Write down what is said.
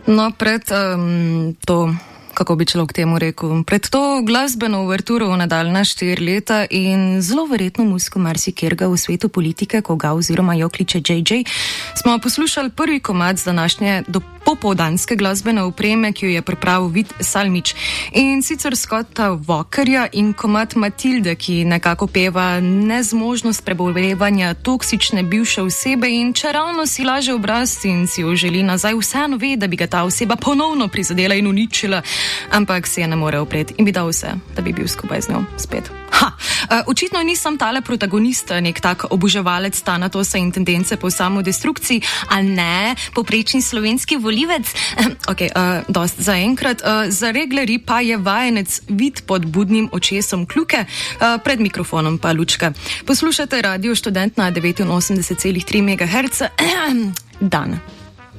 No, pred to, kako bi človek temu rekel, pred to glasbeno uverturo v nadaljna 4 leta in zelo verjetno muziko marsikjerga v svetu politike, koga oziroma jo kliče JJ, smo poslušali prvi komad z današnje popoldanske glasbene opreme, ki jo je pripravil Vid Salmič. In sicer Scotta Walkerja in komad Matilde, ki nekako peva nezmožnost prebolevanja toksične bivše osebe in če ravno si laže obraz in si jo želi nazaj, vseeno ve, da bi ga ta oseba ponovno prizadela in uničila, ampak se je ne more opreti in bi dal vse, da bi bil skupaj z njo spet. Očitno nisem tale protagonist, nek tak oboževalec Thanatosa in tendence po samodestrukciji, a ne poprečni slovenski volivec. Dost za enkrat. Za reglerji pa je vajenec vid pod budnim očesom kljuke, pred mikrofonom pa Lučka. Poslušate Radio Študent na 89,3 MHz. Dan.